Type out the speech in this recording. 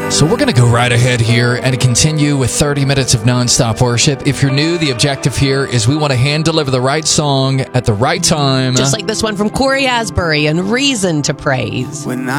So we're going to go right ahead here and continue with 30 minutes of nonstop worship. If you're new, the objective here is we want to hand deliver the right song at the right time. Just like this one from Corey Asbury and Reason to Praise. When I